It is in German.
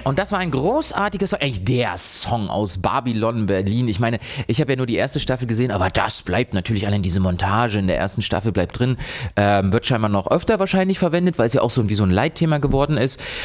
Und das war ein großartiger Song, eigentlich der Song aus Babylon Berlin. Ich meine, ich habe ja nur die erste Staffel gesehen, aber das bleibt natürlich, allein diese Montage in der ersten Staffel bleibt drin. Wird scheinbar noch öfter wahrscheinlich verwendet, weil es ja auch so wie so ein Leitthema geworden ist.